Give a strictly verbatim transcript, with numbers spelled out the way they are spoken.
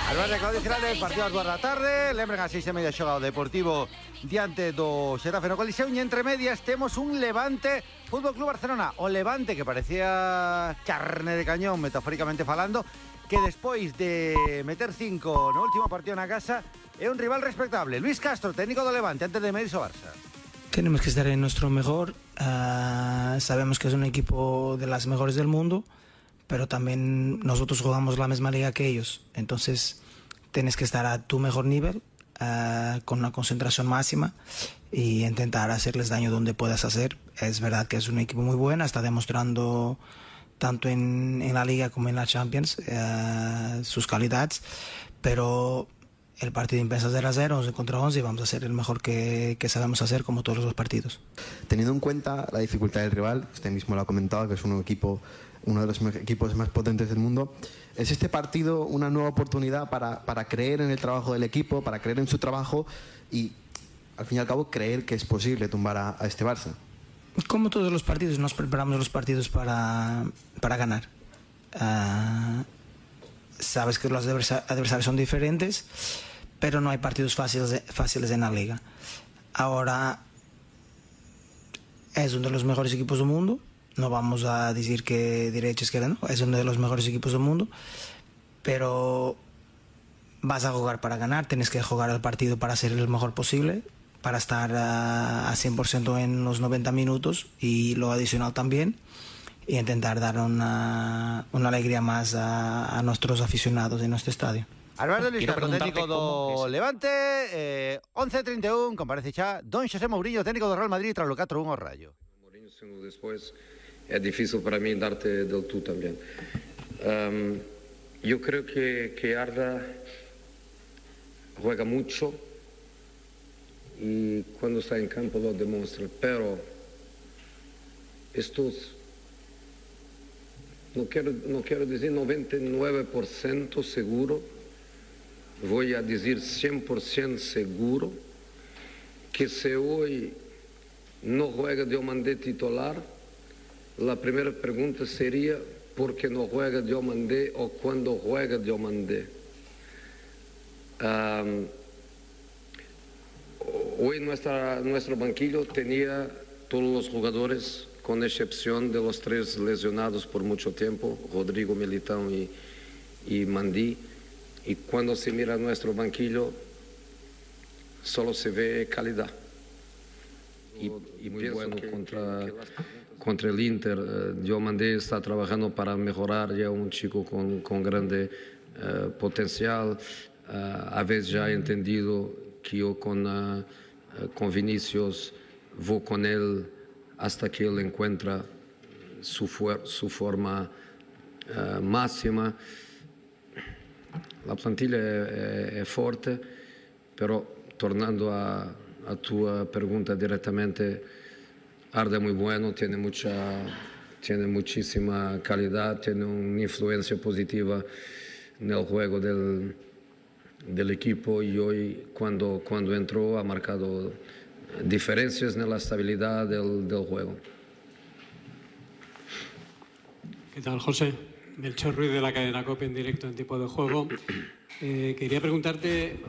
Alberto e Claudio Giraldes, partido ás dúas da tarde. Lembren as seis e media xoga o Deportivo diante do Xetafe no Coliseo. E entre medias temos un Levante Fútbol Club Barcelona. O Levante que parecía carne de cañón, metafóricamente falando, que despois de meter cinco no último partido na casa é un rival respectable. Luis Castro, técnico do Levante, antes de medirse o Barça. Tenemos que estar en nuestro mejor. Uh, sabemos que es un equipo de las mejores del mundo, pero también nosotros jugamos la misma liga que ellos. Entonces tienes que estar a tu mejor nivel, uh, con una concentración máxima y intentar hacerles daño donde puedas hacer. Es verdad que es un equipo muy bueno, está demostrando tanto en, en la liga como en la Champions uh, sus calidades, pero el partido empieza cero a cero, once contra once, y vamos a hacer el mejor que, que sabemos hacer, como todos los partidos. Teniendo en cuenta la dificultad del rival, usted mismo lo ha comentado, que es un equipo, uno de los equipos más potentes del mundo, ¿es este partido una nueva oportunidad para, para creer en el trabajo del equipo, para creer en su trabajo y, al fin y al cabo, creer que es posible tumbar a, a este Barça? Como todos los partidos, nos preparamos los partidos para, para ganar. Uh, sabes que los adversarios son diferentes, pero no hay partidos fáciles, fáciles en la liga. Ahora es uno de los mejores equipos del mundo. No vamos a decir que derecha, izquierda, no. Es uno de los mejores equipos del mundo. Pero vas a jugar para ganar. Tienes que jugar el partido para ser el mejor posible, para estar a, a cien por ciento en los noventa minutos y lo adicional también, y intentar dar una, una alegría más a, a nuestros aficionados en nuestro estadio. Alberto Luis Castro, técnico do Levante, eh, once treinta e un, comparece xa Don Xosé Mourinho, técnico do Real Madrid, tras o catro a un ao Rayo. Mourinho, sendo después, é difícil para mí darte del tú también. Um, yo creo que, que Arda juega mucho y cuando está en campo lo demuestra, pero estos, no quiero, no quiero decir noventa y nueve por ciento seguro, voy a decir cien por ciento seguro que si hoy no juega Diomandé titular, la primera pregunta sería ¿por qué no juega Diomandé o cuándo juega Diomandé? Um, hoy nuestra, nuestro banquillo tenía todos los jugadores, con excepción de los tres lesionados por mucho tiempo, Rodrigo, Militão y, y Mandí. Y cuando se mira nuestro banquillo, solo se ve calidad. Y, y muy bueno que, contra, que, que contra el Inter. Uh, Diomandé está trabajando para mejorar, ya un chico con, con grande uh, potencial. Uh, a veces ya he entendido que yo con, uh, con Vinicius voy con él hasta que él encuentra su, su forma uh, máxima. La plantilla è, è forte, però tornando a, a tua pregunta directamente, Arda es muy bueno, tiene, mucha, tiene muchísima calidad, tiene una influencia positiva en el juego del, del equipo y hoy cuando, cuando entró ha marcado diferencias en la estabilidad del, del juego. ¿Qué tal, José? Melchor Ruiz de la cadena COPE en directo en Tiempo de Juego. Eh, quería preguntarte